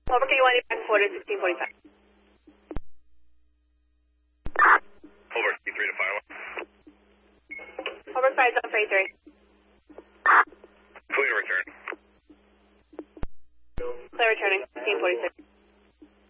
Over K1 back forward 1645. Over K3 to Firewall. Over 5 on Freight 3. Clear to return. Clear returning 1646.